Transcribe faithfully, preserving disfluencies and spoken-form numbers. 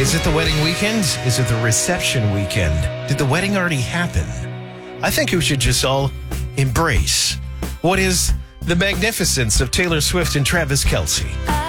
Is it the wedding weekend? Is it the reception weekend? Did the wedding already happen? I think we should just all embrace what is the magnificence of Taylor Swift and Travis Kelce.